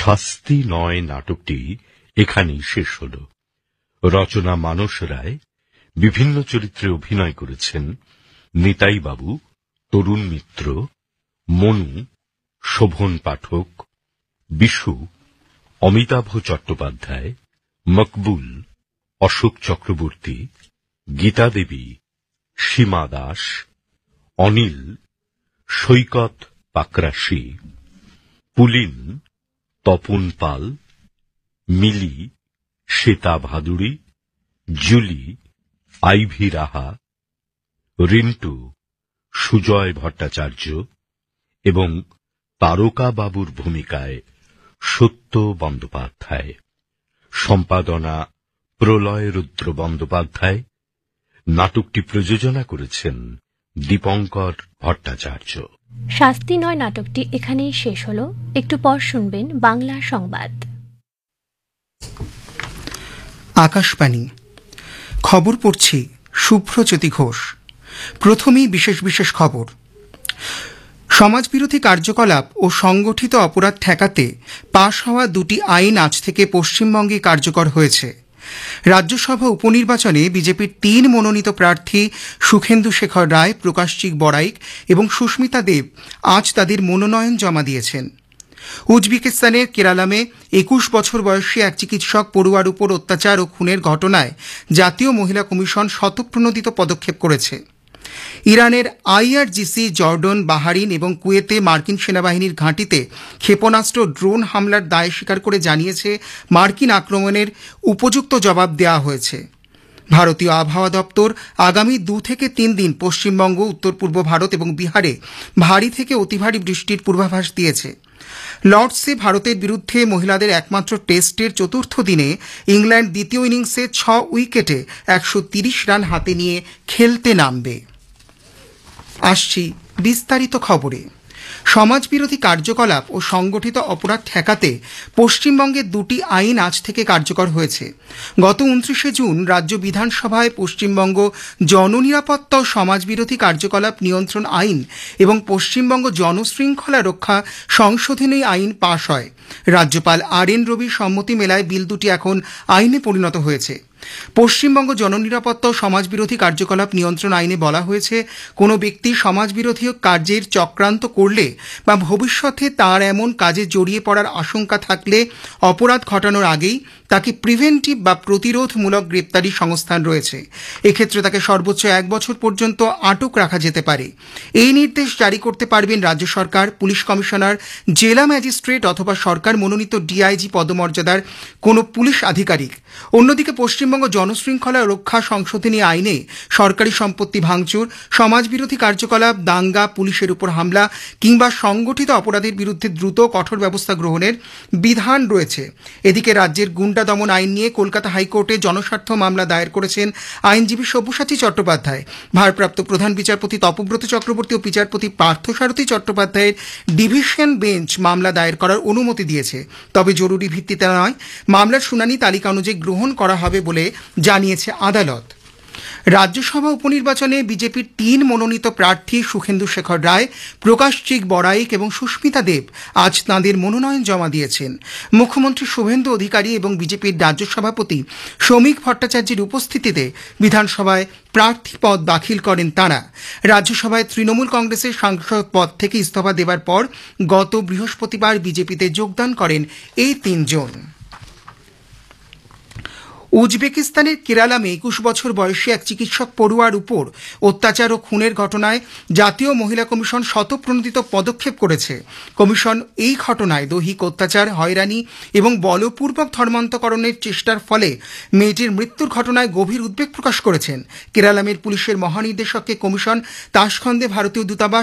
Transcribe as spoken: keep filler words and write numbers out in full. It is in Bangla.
শাস্তি নয় নাটকটি এখানেই শেষ হল। রচনা মানস রায়, বিভিন্ন চরিত্রে অভিনয় করেছেন নিতাই বাবু, তরুণ মিত্র, মনু, শোভন পাঠক, বিশু, অমিতাভ চট্টোপাধ্যায়, মকবুল, অশোক চক্রবর্তী, গীতা দেবী, সীমা দাস, অনিল, সৈকত পাকরাশি, পুলিন, তপন পাল, মিলি, শ্বেতা ভাদুড়ী, জুলি, আইভি রাহা, রিন্টু, সুজয় ভট্টাচার্য এবং তারকা বাবুর ভূমিকায় সত্য বন্দ্যোপাধ্যায়। সম্পাদনা প্রলয় রুদ্র বন্দ্যোপাধ্যায়। নাটকটি প্রযোজনা করেছেন দীপঙ্কর ভট্টাচার্য। শাস্তি নয় নাটকটি এখানেই শেষ হলো। একটু পর শুনবেন বাংলা সংবাদ। আকাশবাণী খবর পড়ছি শুভ্রজ্যোতি ঘোষ। প্রথমেই বিশেষ বিশেষ খবর। সমাজবিরোধী কার্যকলাপ ও সংগঠিত অপরাধ ঠেকাতে পাশ হওয়া দুটি আইন আজ থেকে পশ্চিমবঙ্গে কার্যকর হয়েছে। রাজ্যসভা উপনির্বাচনে বিজেপির তিন মনোনীত প্রার্থী সুখেন্দু শেখর রায়, প্রকাশচিক বড়াইক এবং সুস্মিতা দেব আজ তাদের মনোনয়ন জমা দিয়েছেন। উজবেকিস্তানের কেরালামে একুশ বছর বয়সী এক চিকিৎসক পড়ুয়ার উপর অত্যাচার ও খুনের ঘটনায় জাতীয় মহিলা কমিশন স্বতঃপ্রণোদিত পদক্ষেপ করেছে। ইরানের আইআরজিসি, জর্ডন, বাহারিন এবং কুয়েতে মার্কিন সেনাবাহিনীর ঘাঁটিতে ক্ষেপণাস্ত্র ড্রোন হামলার দায় স্বীকার করে জানিয়েছে মার্কিন আক্রমণের উপযুক্ত জবাব দেওয়া হয়েছে। ভারতীয় আবহাওয়া দপ্তর আগামী দু থেকে তিন দিন পশ্চিমবঙ্গ, উত্তর পূর্ব ভারত এবং বিহারে ভারী থেকে অতি ভারী বৃষ্টির পূর্বাভাস দিয়েছে। লর্ডসে ভারতের বিরুদ্ধে মহিলাদের একমাত্র টেস্টের চতুর্থ দিনে ইংল্যান্ড দ্বিতীয় ইনিংসে ছ উইকেটে একশো তিরিশ রান হাতে নিয়ে খেলতে নামবে। আসছি বিস্তারিত খবরে। সমাজবিরোধী কার্যকলাপ ও সংগঠিত অপরাধ ঠেকাতে পশ্চিমবঙ্গের দুটি আইন আজ থেকে কার্যকর হয়েছে। গত উনত্রিশে জুন রাজ্য বিধানসভায় পশ্চিমবঙ্গ জননিরাপত্তা ও সমাজবিরোধী কার্যকলাপ নিয়ন্ত্রণ আইন এবং পশ্চিমবঙ্গ জনশৃঙ্খলা রক্ষা সংশোধনী আইন পাশ হয়। রাজ্যপাল আর এন রবির সম্মতি মেলায় বিল দুটি এখন আইনে পরিণত হয়েছে। পশ্চিমবঙ্গ জননিরাপত্তা ও সমাজবিরোধী কার্যকলাপ নিয়ন্ত্রণ আইনে বলা হয়েছে, কোনো ব্যক্তি সমাজবিরোধী কার্যের চক্রান্ত করলে বা ভবিষ্যতে তার এমন কাজে জড়িয়ে পড়ার আশঙ্কা থাকলে অপরাধ ঘটানোর আগেই তাকে প্রিভেন্টিভ বা প্রতিরোধমূলক গ্রেপ্তারি সংস্থান রয়েছে। এক্ষেত্রে তাকে সর্বোচ্চ এক বছর পর্যন্ত আটক রাখা যেতে পারে। এই নির্দেশ জারি করতে পারবেন রাজ্য সরকার, পুলিশ কমিশনার, জেলা ম্যাজিস্ট্রেট অথবা সরকার মনোনীত ডিআইজি পদমর্যাদার কোনো পুলিশ আধিকারিক। অন্যদিকে পশ্চিমবঙ্গ জনশৃঙ্খলা রক্ষা সংশোধনী আইনে সরকারি সম্পত্তি ভাঙচুর, সমাজবিরোধী কার্যকলাপ, দাঙ্গা, পুলিশের উপর হামলা কিংবা সংগঠিত অপরাধের বিরুদ্ধে দ্রুত কঠোর ব্যবস্থা গ্রহণের বিধান রয়েছে। এদিকে রাজ্যের গুন্ডা দমন আইন নিয়ে কলকাতা হাইকোর্টে জনস্বার্থ মামলা দায়ের করেছেন আইনজীবী সব্যসাচী চট্টোপাধ্যায়। ভারপ্রাপ্ত প্রধান বিচারপতি তপব্রত চক্রবর্তী ও বিচারপতি পার্থসারথী চট্টোপাধ্যায়ের ডিভিশন বেঞ্চ মামলা দায়ের করার অনুমতি দিয়েছে। তবে জরুরি ভিত্তিতে নয়, মামলার শুনানি তালিকা অনুযায়ী গ্রহণ করা হবে বলে জানিয়েছে আদালত। রাজ্যসভা উপনির্বাচনে বিজেপির তিন মনোনীত প্রার্থী সুখেন্দু শেখর রায়, প্রকাশচিক বড়াইক এবং সুস্মিতা দেব আজ তাঁদের মনোনয়ন জমা দিয়েছেন। মুখ্যমন্ত্রী শুভেন্দু অধিকারী এবং বিজেপির রাজ্য সভাপতি শ্রমিক ভট্টাচার্যের উপস্থিতিতে বিধানসভায় প্রার্থী পদ দাখিল করেন তাঁরা। রাজ্যসভায় তৃণমূল কংগ্রেসের সাংসদ পদ থেকে ইস্তফা দেওয়ার পর গত বৃহস্পতিবার বিজেপিতে যোগদান করেন এই তিনজন। উজবেকিস্তানের কেরালামে একুশ বছর বয়সী এক চিকিৎসক পড়ুয়ার উপর অত্যাচার ও খুনের ঘটনায় জাতীয় মহিলা কমিশন স্বতঃপ্রণোদিত পদক্ষেপ করেছে। কমিশন এই ঘটনায় দৈহিক অত্যাচার, হয়রানি এবং বলপূর্বক ধর্মান্তকরণের চেষ্টার ফলে মেয়েটির মৃত্যুর ঘটনায় গভীর উদ্বেগ প্রকাশ করেছেন। কেরালামের পুলিশের মহানির্দেশককে কমিশন তাসকন্দে ভারতীয় দূতাবাস